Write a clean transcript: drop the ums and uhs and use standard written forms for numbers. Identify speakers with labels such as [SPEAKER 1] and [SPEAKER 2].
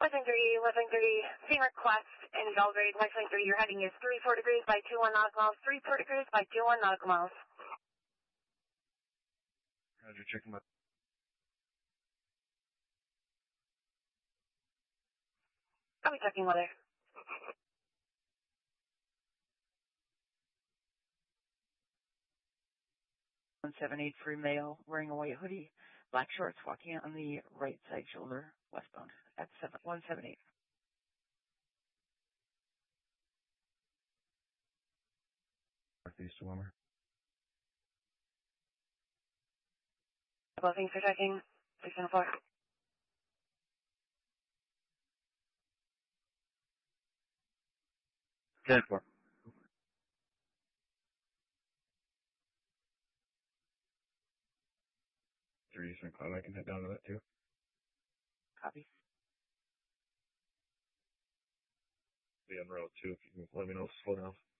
[SPEAKER 1] Western 3, scene request in Belgrade, Western 3, your heading is 34 degrees by 21 nautical miles, 34 degrees by 21 nautical miles.
[SPEAKER 2] Roger, checking my...
[SPEAKER 1] I'll be checking weather.
[SPEAKER 3] .178 free male, wearing a white hoodie, black shorts, walking on the right side shoulder, westbound, at 178.
[SPEAKER 2] Northeast warmer.
[SPEAKER 1] Well, thanks for checking. 604.
[SPEAKER 2] Ten four. Three Eastern Cloud, I can head down to that too.
[SPEAKER 3] Copy.
[SPEAKER 2] Be on route 2 if you can let me know, slow down.